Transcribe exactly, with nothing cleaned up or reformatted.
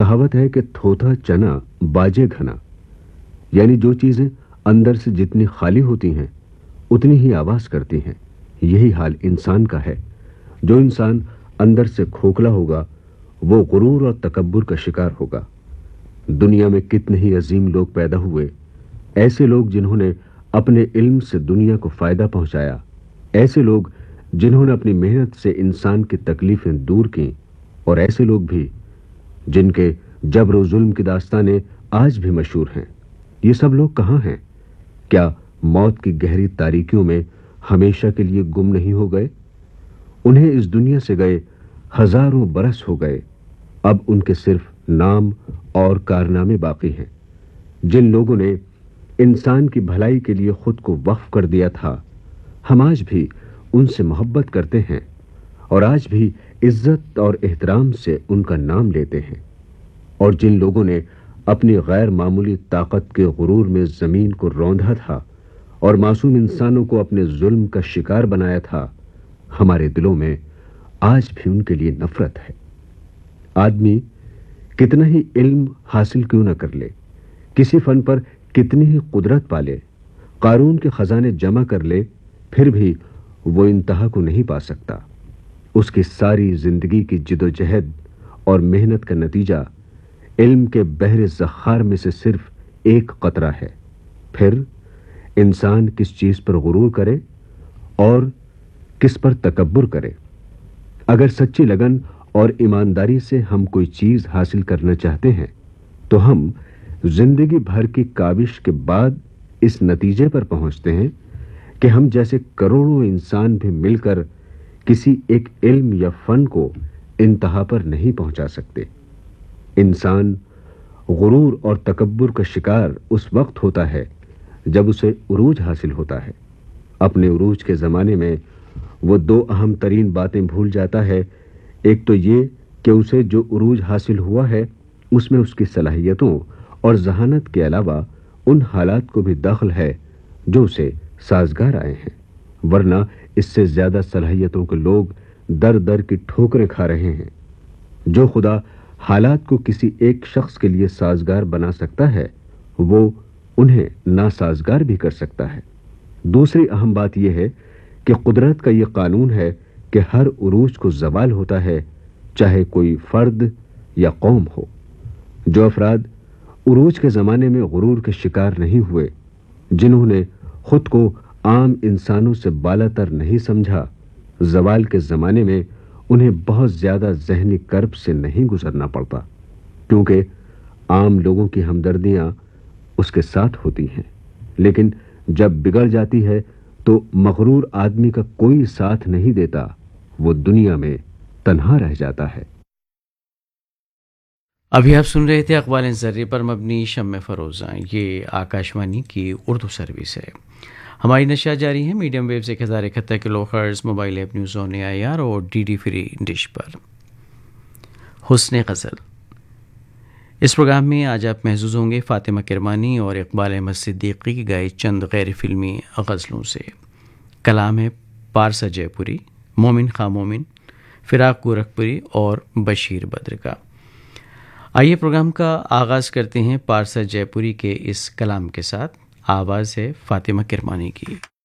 कहावत है कि थोथा चना बाजे घना, यानी जो चीजें अंदर से जितनी खाली होती हैं उतनी ही आवाज करती हैं। यही हाल इंसान का है। जो इंसान अंदर से खोखला होगा वो गुरूर और तकब्बुर का शिकार होगा। दुनिया में कितने ही अजीम लोग पैदा हुए, ऐसे लोग जिन्होंने अपने इल्म से दुनिया को फायदा पहुंचाया, ऐसे लोग जिन्होंने अपनी मेहनत से इंसान की तकलीफें दूर की, और ऐसे लोग भी जिनके जबर और जुल्म की दास्तानें आज भी मशहूर हैं। ये सब लोग कहाँ हैं? क्या मौत की गहरी तारीकियों में हमेशा के लिए गुम नहीं हो गए? उन्हें इस दुनिया से गए हजारों बरस हो गए, अब उनके सिर्फ नाम और कारनामे बाकी हैं। जिन लोगों ने इंसान की भलाई के लिए खुद को वक्फ कर दिया था, हम आज भी उनसे मोहब्बत करते हैं और आज भी इज्जत और एहतराम से उनका नाम लेते हैं। और जिन लोगों ने अपनी गैर मामूली ताकत के गुरूर में जमीन को रौंधा था और मासूम इंसानों को अपने जुल्म का शिकार बनाया था, हमारे दिलों में आज भी उनके लिए नफरत है। आदमी कितना ही इल्म हासिल क्यों न कर ले, किसी फन पर कितनी ही कुदरत पाले, कारून के खजाने जमा कर ले, फिर भी वो इंतहा को नहीं पा सकता। उसकी सारी जिंदगी की जिदोजहद और मेहनत का नतीजा इल्म के बहरे ज़खार में से सिर्फ एक कतरा है। फिर इंसान किस चीज पर गुरूर करे और किस पर तकब्बुर करे। अगर सच्ची लगन और ईमानदारी से हम कोई चीज हासिल करना चाहते हैं तो हम जिंदगी भर की काविश के बाद इस नतीजे पर पहुंचते हैं कि हम जैसे करोड़ों इंसान भी मिलकर किसी एक इल्म या फन को इंतहा पर नहीं पहुंचा सकते। इंसान गुरूर और तकब्बुर का शिकार उस वक्त होता है जब उसे उरूज हासिल होता है। अपने उरूज के ज़माने में वो दो अहम तरीन बातें भूल जाता है। एक तो ये कि उसे जो उरूज हासिल हुआ है उसमें उसकी सलाहियतों और जहानत के अलावा उन हालात को भी दखल है जो उसे साजगार आए हैं, वरना इससे ज्यादा सलाहियतों के लोग दर दर की ठोकरें खा रहे हैं। जो खुदा हालात को किसी एक शख्स के लिए साजगार बना सकता है वो उन्हें नासाजगार भी कर सकता है। दूसरी अहम बात यह है कि कुदरत का यह कानून है कि हर उरूज को जवाल होता है, चाहे कोई फर्द या कौम हो। जो अफराद उरूज के ज़माने में गुरूर के शिकार नहीं हुए, जिन्होंने खुद को आम इंसानों से बालातर नहीं समझा, जवाल के ज़माने में उन्हें बहुत ज़्यादा ज़हनी कर्ब से नहीं गुजरना पड़ता, क्योंकि आम लोगों की हमदर्दियाँ उसके साथ होती हैं। लेकिन जब बिगड़ जाती है तो मगरूर आदमी का कोई साथ नहीं देता, वो दुनिया में तन्हा रह जाता है। अभी आप सुन रहे थे अखबार ज़र्रे पर मबनी शम्मे फरोज़ा। ये आकाशवाणी की उर्दू सर्विस है। हमारी नशियात जारी है मीडियम वेव से एक हज़ार इकहत्तर kilo hertz, mobile app news on I R और डी डी फ्री डिश पर। हुस्न गज़ल, इस प्रोग्राम में आज आप महसूस होंगे फ़ातिमा किरमानी और इकबाल अहमद सिद्दीकी की गाई चंद गैर फिल्मी गज़लों से। कलाम है पारसा जयपुरी, मोमिन खां मोमिन, फिराक गोरखपुरी और बशीर बद्र का। आइए प्रोग्राम का आगाज़ करते हैं पारसा जयपुरी के इस कलाम के साथ। आवाज़ है फ़ातिमा किरमानी की।